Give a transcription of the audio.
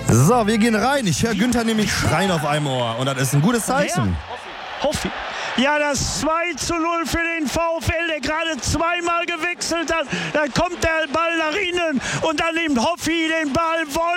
So, wir gehen rein. Ich höre Günther nämlich schreien auf einem Ohr. Und das ist ein gutes Zeichen. Hoffi. Ja, das 2:0 für den VfL, der gerade zweimal gewechselt hat. Dann kommt der Ball nach innen und dann nimmt Hoffi den Ball voll.